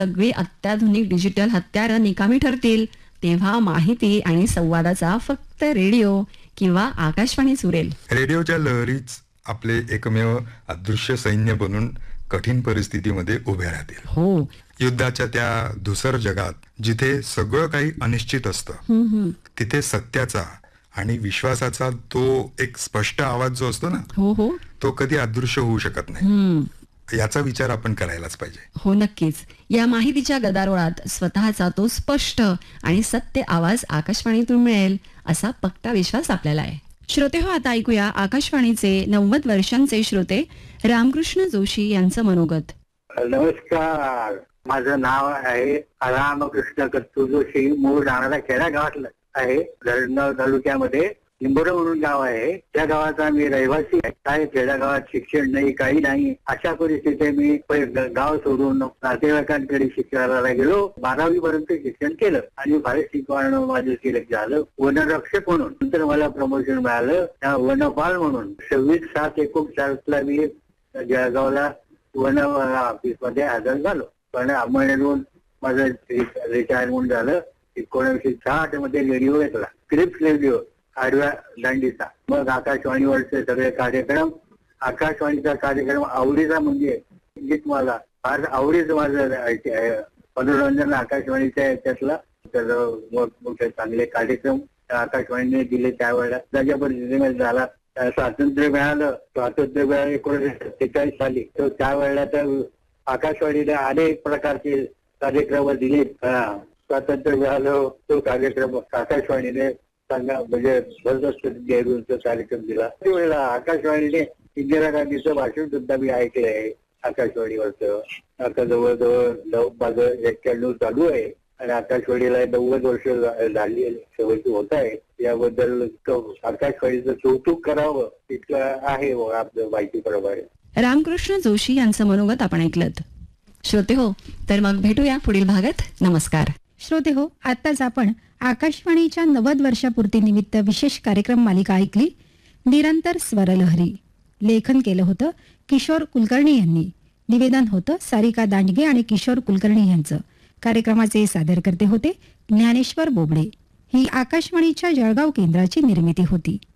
सगळी अत्याधुनिक डिजिटल हत्यारं निकामी ठरतील तेव्हा माहिती आणि संवादाचा फक्त रेडिओ किंवा आकाशवाणीच उरेल. रेडिओच्या लहरीच आपले एकमेव अदृश्य सैन्य बनून कठीण परिस्थितीमध्ये उभे राहतील. हो. युद्धाच्या त्या धुसर जगात जिथे सगळं काही अनिश्चित असतं, तिथे सत्याचा आणि विश्वासाचा तो एक स्पष्ट आवाज जो असतो ना, हो हो, तो कधी अदृश्य होऊ शकत नाही. याचा विचार आपण करायलाच पाहिजे. हो नक्कीच. या माहितीच्या गदारोळात स्वतःचा तो स्पष्ट आणि सत्य आवाज आकाशवाणीतून मिळेल असा पक्का विश्वास आपल्याला आहे. श्रोते हो, आता ऐकूया आकाशवाणीचे 90 वर्षांचे श्रोते रामकृष्ण जोशी यांचं मनोगत. नमस्कार, माझं नाव आहे रामकृष्ण कत्तू जोशी. मूळ राहणारा खेडा गावातलं आहे. धरणगाव तालुक्यामध्ये लिंबोरा म्हणून गाव आहे. त्या गावाचा मी रहिवासी आहे. काय खेड्या गावात शिक्षण नाही, काही नाही. अशा परिस्थितीत मी गाव सोडून नातेवाईकांकडे शिक्षणाला गेलो. 12वी पर्यंत शिक्षण केलं आणि भारत शिकवणं माझं सिलेक्ट झालं वनरक्षक म्हणून. नंतर मला प्रमोशन मिळालं वनपाल म्हणून. 26/7/49 मी जळगावला वन ऑफिस मध्ये हजर झालो. पण महिन्यातून माझं रिटायरमेंट झालं. 1960 मध्ये रेडिओ घेतला, क्रिप्स रेडिओ आडव्या दांडीचा. मग आकाशवाणीवरचे सगळे कार्यक्रम, आकाशवाणीचा कार्यक्रम आवडीचा म्हणजे गीत मला फार आवडीचं माझं मनोरंजन आकाशवाणीच्या याच्यातला. तर मोठे चांगले कार्यक्रम आकाशवाणीने दिले त्यावेळेला. त्याच्या पद्धतीने झाला. स्वातंत्र्य मिळालं 1947 साली. तर त्यावेळेला तर आकाशवाणीने अनेक प्रकारचे कार्यक्रम दिले. स्वातंत्र्य मिळालं तो कार्यक्रम आकाशवाणीने म्हणजे जबरदस्त कार्यक्रम दिला. त्यावेळेला आकाशवाणीने इंदिरा गांधीचं भाषण सुद्धा मी ऐकलं आहे आकाशवाणीवरचं. आता जवळजवळ माझं 91 चालू आहे आणि आकाशवाणीला 90 वर्ष झाली होत आहे. याबद्दल आकाशवाणीचं कौतुक करावं इतकं आहे आपल्या माहितीप्रमाणे. रामकृष्ण जोशी यांचं मनोगत आपण ऐकलं. श्रोते हो, तर मग भेटूया पुढील भागात. नमस्कार. श्रोते हो, आताच आपण आकाशवाणीच्या 90 वर्षापूर्तीनिमित्त विशेष कार्यक्रम मालिका ऐकली. निरंतर स्वरलहरी. लेखन केलं होतं किशोर कुलकर्णी यांनी. निवेदन होतं सारिका दांडगे आणि किशोर कुलकर्णी यांचं. कार्यक्रमाचे सादरकर्ते होते ज्ञानेश्वर बोबडे. ही आकाशवाणीच्या जळगाव केंद्राची निर्मिती होती.